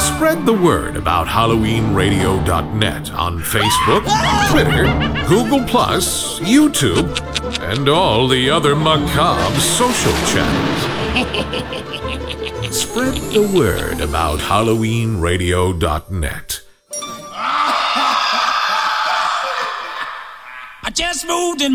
Spread the word about HalloweenRadio.net on Facebook, Twitter, Google+, YouTube, and all the other macabre social channels. Spread the word about HalloweenRadio.net. I just moved in